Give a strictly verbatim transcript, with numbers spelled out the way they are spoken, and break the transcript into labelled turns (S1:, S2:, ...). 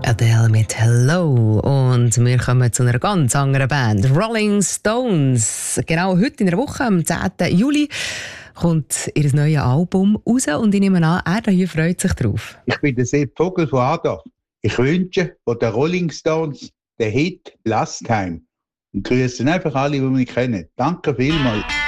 S1: Adele mit Hello. Und wir kommen zu einer ganz anderen Band, Rolling Stones. Genau heute in der Woche, am zehnten Juli, kommt ihr neues Album raus und ich nehme an, er hier freut sich drauf.
S2: Ich bin der Sepp Vogel von Adorf. Ich wünsche von den Rolling Stones den Hit Last Time und grüße einfach alle, die mich kennen. Danke vielmals.